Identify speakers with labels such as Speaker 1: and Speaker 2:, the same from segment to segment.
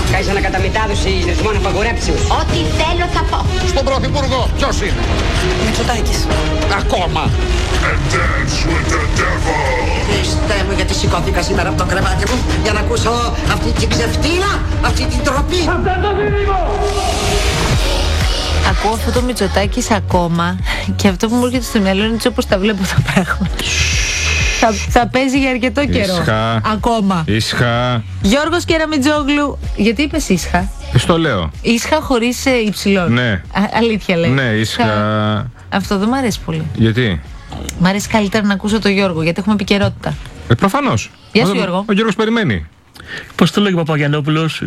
Speaker 1: Κάνεις ανακαταμετάδοση ρυθμών απαγορέψεως.
Speaker 2: Ό,τι θέλω θα πω.
Speaker 3: Στον Πρωθυπουργό, ποιος είναι?
Speaker 1: Μητσοτάκης.
Speaker 3: Ακόμα.
Speaker 1: Χριστέ μου, γιατί σηκώθηκα σήμερα από το κρεβάτι μου για να ακούσω αυτή την ξεφτύλα, αυτή την τροπή.
Speaker 4: Ακούω αυτό το Μητσοτάκης ακόμα και αυτό που μου έρχεται στο μυαλό είναι έτσι όπως τα βλέπω τα πράγματα. Θα παίζει για αρκετό καιρό.
Speaker 5: Ήσυχα.
Speaker 4: Ακόμα.
Speaker 5: Ήσυχα.
Speaker 4: Γιώργος Κεραμιτζόγλου. Γιατί είπες ήσυχα?
Speaker 5: Στο λέω.
Speaker 4: Ήσυχα χωρίς υψηλόν.
Speaker 5: Ναι.
Speaker 4: Αλήθεια λέει.
Speaker 5: Ναι, ήσυχα.
Speaker 4: Αυτό δεν μου αρέσει πολύ.
Speaker 5: Γιατί?
Speaker 4: Μ' αρέσει καλύτερα να ακούσω τον Γιώργο, γιατί έχουμε επικαιρότητα.
Speaker 5: Προφανώς.
Speaker 4: Γεια σου, Γιώργο.
Speaker 5: Ο Γιώργος περιμένει.
Speaker 6: Πώς το λέγει ο Παπαγιαννόπουλος?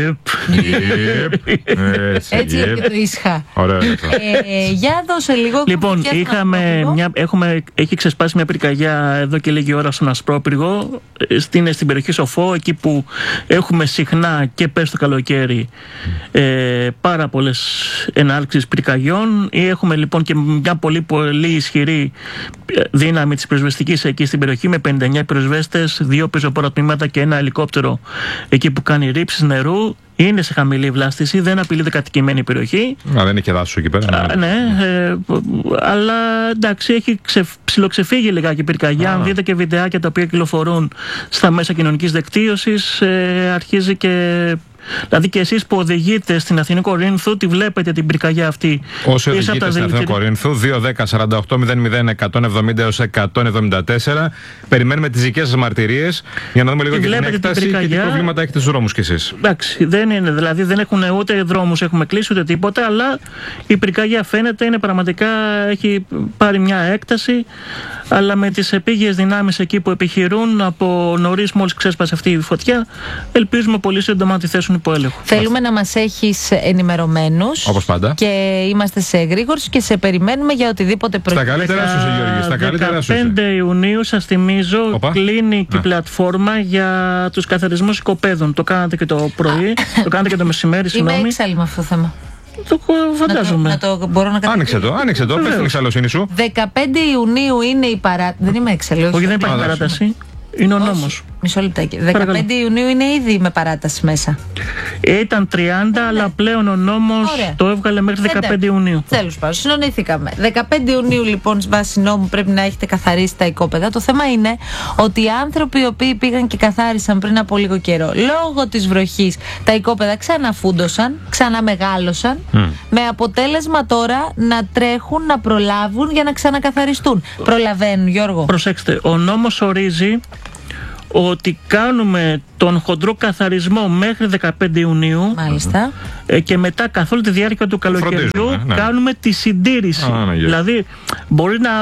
Speaker 4: Έτσι και το ήσυχα.
Speaker 5: Ωραία.
Speaker 4: Για δώσε λίγο.
Speaker 6: Λοιπόν, έχει ξεσπάσει μια πυρκαγιά εδώ και λίγη ώρα στον Ασπρόπυργο, στην περιοχή Σοφό, εκεί που έχουμε συχνά και πέρσι το καλοκαίρι πάρα πολλές ενάρξεις πυρκαγιών. Έχουμε λοιπόν και μια πολύ ισχυρή δύναμη της πυροσβεστικής εκεί στην περιοχή, με 59 πυροσβέστες, 2 πεζοπόρα τμήματα και ένα ελικόπτερο εκεί που κάνει ρήψεις νερού. Είναι σε χαμηλή βλάστηση, δεν απειλείται κατοικημένη περιοχή.
Speaker 5: Δεν είναι και δάσος εκεί πέρα.
Speaker 6: Ναι, αλλά εντάξει, έχει ψιλοξεφύγει λιγάκι η πυρκαγιά. Αν δείτε και βιντεάκια τα οποία κυκλοφορούν στα μέσα κοινωνικής δικτύωσης, αρχίζει και. Δηλαδή και εσείς που οδηγείτε στην Αθηνή Κορίνθου, τη βλέπετε την πυρκαγιά αυτή.
Speaker 5: Όσοι οδηγείτε στην Αθηνή Κορίνθου, 2-10-48-00-170-174. Περιμένουμε τις δικές σας μαρτυρίες για να δούμε λίγο και την έκταση και τι προβλήματα έχετε στους δρόμους κι εσείς.
Speaker 6: Εντάξει, δεν είναι, δηλαδή δεν έχουν ούτε δρόμους έχουμε κλείσει ούτε τίποτα, αλλά η πυρκαγιά φαίνεται, είναι πραγματικά, έχει πάρει μια έκταση, αλλά με τις επίγειες δυνάμεις εκεί που επιχειρούν από νωρίς, μόλις ξέσπασε αυτή η φωτιά, ελπίζουμε πολύ σύντομα να τη θέσουν υπό έλεγχο.
Speaker 4: Θέλουμε να μας έχεις ενημερωμένους.
Speaker 5: Όπως πάντα.
Speaker 4: Και είμαστε σε εγρήγορση και σε περιμένουμε για οτιδήποτε προκύψει.
Speaker 5: Στα καλύτερα σου, Γιώργη. Στα καλύτερα σου.
Speaker 6: 15 Ιουνίου, σας θυμίζω, κλείνει και η πλατφόρμα για τους καθαρισμούς οικοπαίδων. Το κάνατε και το πρωί, το κάνατε και το μεσημέρι, συγγνώμη.
Speaker 4: Είμαι έξαλλη με αυτό το θέμα.
Speaker 6: Το φαντάζομαι.
Speaker 4: Μπορώ να
Speaker 5: Άνοιξε το, πες την εξαλλοσύνη σου.
Speaker 4: 15 Ιουνίου είναι η παράταση. Δεν είμαι έξαλλη.
Speaker 6: Όχι, δεν υπάρχει παράταση. Είναι ο νόμος.
Speaker 4: Μισό λεπτάκι. 15 Ιουνίου είναι ήδη με παράταση μέσα.
Speaker 6: Ήταν 30, αλλά πλέον ο νόμος το έβγαλε μέχρι 15 Ιουνίου.
Speaker 4: Τέλος πάντων, συνονίθηκαμε. 15 Ιουνίου λοιπόν, βάσει νόμου, πρέπει να έχετε καθαρίσει τα οικόπεδα. Το θέμα είναι ότι οι άνθρωποι οι οποίοι πήγαν και καθάρισαν πριν από λίγο καιρό, λόγω της βροχής, τα οικόπεδα ξαναφούντωσαν, ξαναμεγάλωσαν, με αποτέλεσμα τώρα να τρέχουν, να προλάβουν για να ξανακαθαριστούν. Προλαβαίνουν, Γιώργο?
Speaker 6: Προσέξτε, ο νόμος ορίζει ότι κάνουμε τον χοντρό καθαρισμό μέχρι 15 Ιουνίου.
Speaker 4: Μάλιστα.
Speaker 6: Και μετά καθ' όλη τη διάρκεια του καλοκαιριού κάνουμε τη συντήρηση. Δηλαδή μπορεί να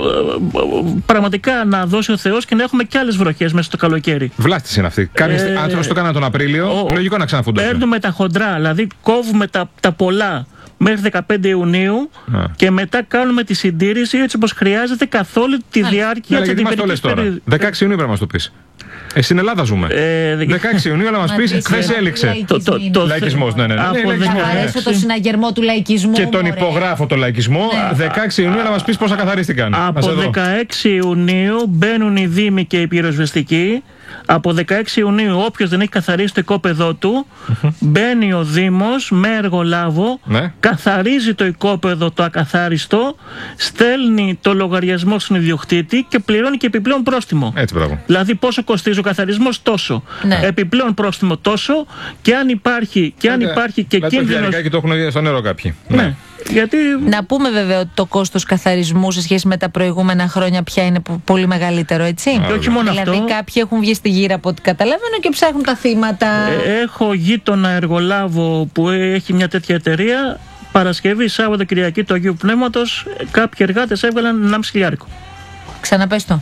Speaker 6: πραγματικά να δώσει ο Θεός και να έχουμε και άλλες βροχές μέσα στο καλοκαίρι.
Speaker 5: Βλάστηση είναι αυτή. Άνθρωπος το έκανα τον Απρίλιο, λογικό να ξαναφούντωσε.
Speaker 6: Παίρνουμε τα χοντρά, δηλαδή κόβουμε τα πολλά μέχρι 15 Ιουνίου και μετά κάνουμε τη συντήρηση έτσι όπως χρειάζεται καθ' όλη τη διάρκεια της αντιπυρικής περίοδου.
Speaker 5: 16 Ιουνίου πρέπει να μας το πεις. Στην Ελλάδα ζούμε. 16 Ιουνίου, αλλά μας πεις, χθες έληξε. Λαϊκισμός, ναι.
Speaker 4: Αρέσω το συναγερμό του λαϊκισμού.
Speaker 5: Και τον υπογράφω το λαϊκισμό. 16 Ιουνίου, αλλά μας πεις πόσα καθαρίστηκαν.
Speaker 6: Από 16 Ιουνίου μπαίνουν οι δήμοι και οι πυροσβεστικοί. Από 16 Ιουνίου, όποιος δεν έχει καθαρίσει το οικόπεδό του, μπαίνει ο Δήμος με εργολάβο, καθαρίζει το οικόπεδο το ακαθάριστο, στέλνει το λογαριασμό στον ιδιοκτήτη και πληρώνει και επιπλέον πρόστιμο.
Speaker 5: Έτσι, μπράβο.
Speaker 6: Δηλαδή, πόσο κοστίζει ο καθαρισμός, τόσο. Επιπλέον πρόστιμο, τόσο. Και αν υπάρχει και κίνδυνος.
Speaker 5: Και το έχουν στο νερό κάποιοι.
Speaker 6: Ναι. Γιατί...
Speaker 4: Να πούμε βέβαια ότι το κόστος καθαρισμού σε σχέση με τα προηγούμενα χρόνια πια είναι πολύ μεγαλύτερο, έτσι.
Speaker 6: Και όχι μόνο
Speaker 4: δηλαδή,
Speaker 6: αυτό.
Speaker 4: Κάποιοι έχουν βγει στη γύρα από ό,τι καταλαβαίνω και ψάχνουν τα θύματα.
Speaker 6: Έχω γείτονα εργολάβο που έχει μια τέτοια εταιρεία. Παρασκευή, Σάββατο, Κυριακή του Αγίου Πνεύματος, κάποιοι εργάτες έβγαλαν 1,5 χιλιάρικο.
Speaker 4: Ξαναπες το.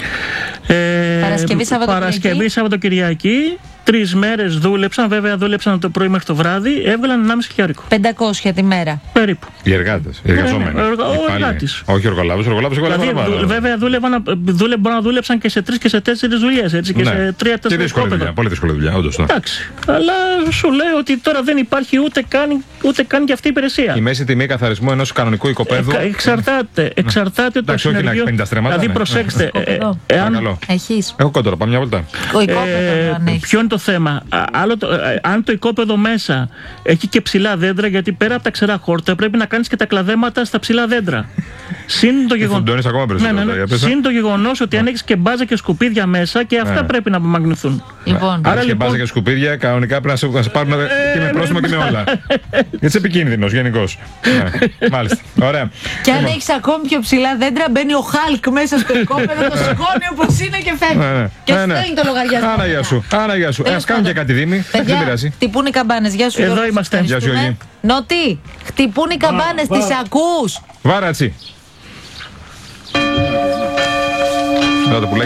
Speaker 6: Παρασκευή, Σαββατοκυριακή, 3 μέρες δούλεψαν, βέβαια δούλεψαν το πρωί μέχρι το βράδυ, έβγαλαν 1,5 χιλιάρικο.
Speaker 4: 500 τη μέρα.
Speaker 6: Περίπου.
Speaker 5: Οι εργάτες, οι εργαζόμενοι.
Speaker 6: Ο εργάτης.
Speaker 5: Όχι εργολάβος,
Speaker 6: δηλαδή, βέβαια μπορεί να δούλεψαν και σε 3 και σε 4 δουλειές, έτσι, και σε 3-4
Speaker 5: και δύσκολη δουλειά, πολύ δύσκολη δουλειά, όντως.
Speaker 6: Εντάξει. Αλλά σου λέω ότι τώρα δεν υπάρχει ούτε καν και αυτή η υπηρεσία.
Speaker 5: Η μέση τιμή καθαρισμού ενός κανονικού οικοπαίδου.
Speaker 6: Εξαρτάται το συνεργείο. Δηλαδή, προσέξτε.
Speaker 4: Έχεις.
Speaker 5: Έχω κόντορα, πάμε μια βολτά.
Speaker 6: Ποιο είναι το θέμα. Αν το οικόπεδο μέσα έχει και ψηλά δέντρα, γιατί πέρα από τα ξερά χόρτα πρέπει να κάνεις και τα κλαδέματα στα ψηλά δέντρα. Συν το γεγονός ότι αν έχεις και μπάζα και σκουπίδια μέσα, και αυτά πρέπει να απομαγνηθούν.
Speaker 5: Λοιπόν, άρα και μπάζα και σκουπίδια, κανονικά πρέπει να σε πάρουν και με πρόσημο και με όλα. Γιατί επικίνδυνος γενικώς. Μάλιστα. Ωραία.
Speaker 4: Και αν έχεις ακόμη πιο ψηλά δέντρα, μπαίνει ο Χάλκ μέσα στο οικόπεδο, το σηκώνει όπως είναι και φεύγει. Και στέλνει το λογαριασμό.
Speaker 5: Άρα γεια σου. Ας κάνουν και κάτι Δήμοι. Δεν πειράζει.
Speaker 4: Χτυπούν οι καμπάνες. Γεια σου.
Speaker 6: Εδώ είμαστε.
Speaker 5: Γεια σου, Γιώργη.
Speaker 4: Νότι, χτυπούν οι καμπάνες, τις ακούς?
Speaker 5: Βάρατσι.